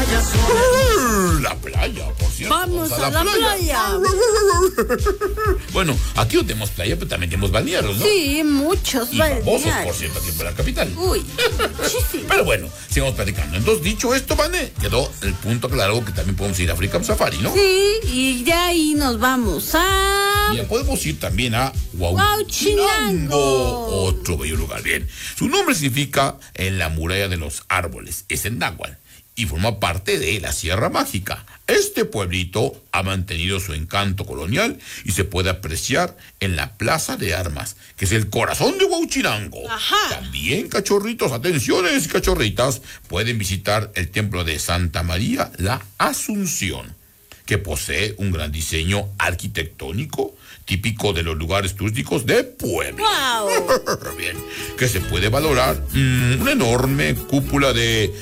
La playa, por cierto. Vamos a la playa. Bueno, aquí no tenemos playa, pero también tenemos balnearios, ¿no? Sí, muchos Y famosos, por balnearios. cierto, aquí en la capital. Uy, muchísimo. Pero bueno, sigamos platicando. Entonces, dicho esto, Vane, quedó el punto claro que también podemos ir a African Safari, ¿no? Sí, y de ahí nos vamos a... Y ya podemos ir también a Huauchinango. Otro bello lugar. Bien, su nombre significa en la muralla de los árboles. Es en náhuatl y forma parte de la Sierra Mágica. Este pueblito ha mantenido su encanto colonial y se puede apreciar en la Plaza de Armas, que es el corazón de Huauchinango. Ajá. También, cachorritos, atenciones, cachorritas, pueden visitar el templo de Santa María la Asunción, que posee un gran diseño arquitectónico típico de los lugares turísticos de Puebla. ¡Wow! Bien, que se puede valorar una enorme cúpula de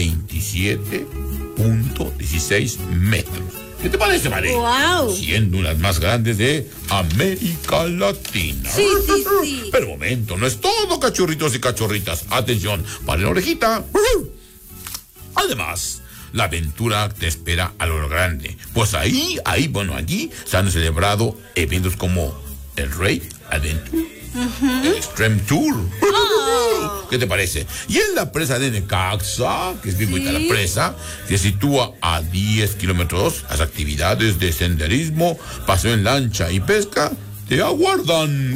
27.16 metros. ¿Qué te parece, María? ¡Wow! Siendo una de las más grandes de América Latina. Sí, sí, sí. Pero momento, no es todo, cachorritos y cachorritas. Atención, para la orejita. Además, la aventura te espera a lo grande. Pues allí se han celebrado eventos como el Raid Adventure, el Extreme Tour. ¿Qué te parece? Y en la presa de Necaxa, que es bien bonita la presa, se sitúa a 10 kilómetros, las actividades de senderismo, paseo en lancha y pesca te aguardan.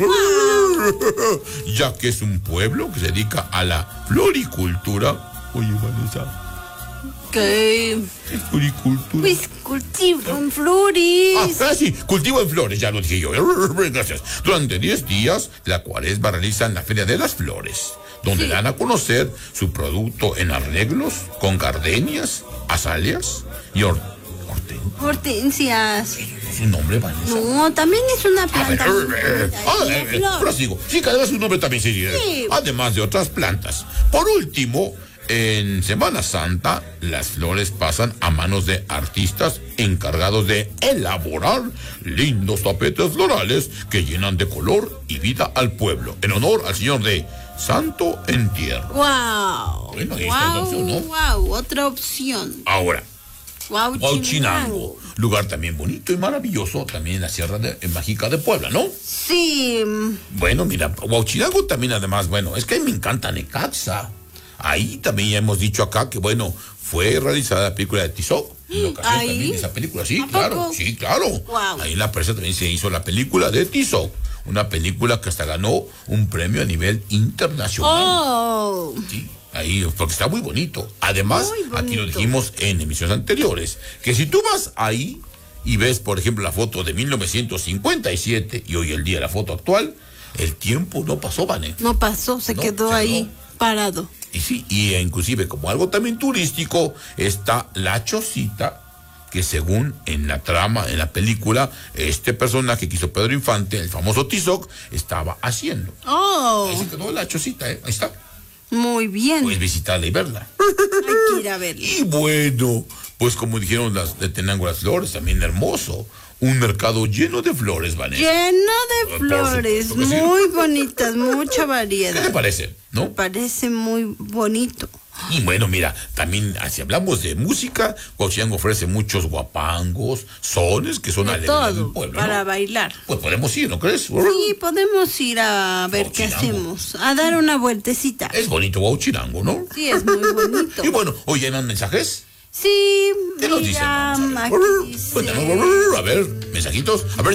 Ya que es un pueblo que se dedica a la floricultura. Oye, Vanessa. ¿Qué? Floricultura. Pues cultivan flores. Sí, cultivo en flores, ya lo dije yo. Gracias. Durante 10 días, la Cuaresma realizan la Feria de las Flores, donde dan a conocer su producto en arreglos con gardenias, azaleas y Hortensias. ¿Es un nombre, Vanessa? No, también es una planta. Prosigo. Sí, cada vez su nombre también se dice. Sí. Además de otras plantas. Por último, en Semana Santa, las flores pasan a manos de artistas encargados de elaborar lindos tapetes florales que llenan de color y vida al pueblo, en honor al Señor de Santo Entierro. ¡Wow! Bueno, ahí está la opción, ¿no? ¡Wow! Otra opción. Ahora, Huauchinango. Huauchinango, lugar también bonito y maravilloso, también en la Sierra Mágica de Puebla, ¿no? Sí. Bueno, mira, Huauchinango también además, bueno, es que a mí me encanta Necaxa. Ahí también ya hemos dicho acá que, bueno, fue realizada la película de Tizoc. En ocasión ¿Ahí? también de esa película, sí, ¿A claro, poco? sí, claro. Wow. Ahí en la presa también se hizo la película de Tizoc. Una película que hasta ganó un premio a nivel internacional. ¡Oh! Sí, ahí, porque está muy bonito. Además, Muy bonito. aquí lo dijimos en emisiones anteriores, que si tú vas ahí y ves, por ejemplo, la foto de 1957 y hoy el día la foto actual, el tiempo no pasó, Vané. No pasó, se No, quedó se ahí quedó. parado. Y sí, y inclusive como algo también turístico, está la chocita, que según en la trama, en la película, este personaje que hizo Pedro Infante, el famoso Tizoc, estaba haciendo. ¡Oh! Ahí se quedó la chocita, ahí está. Muy bien. Puedes visitarla y verla. Hay que ir a verlo. Y bueno, pues como dijeron las de Tenango las Flores, también hermoso. Un mercado lleno de flores, Vanessa. Lleno de Por flores, supuesto que sí. muy bonitas, mucha ¿Qué te variedad. parece? Me ¿No? parece muy bonito. Y bueno, mira, también si hablamos de música, Huauchinango ofrece muchos guapangos, sones que son De alegres del todo, pueblo, para ¿no? bailar. Pues podemos ir, ¿no crees? Sí, podemos ir a ver qué Huauchinango. hacemos, a dar una vueltecita. Es bonito Huauchinango, ¿no? Sí, es muy bonito. Y bueno, oye, ¿hay más mensajes? Sí, ¿Qué nos dicen? mira, Vamos a ver. aquí dice... Cuéntanos, a ver, mensajitos. A ver.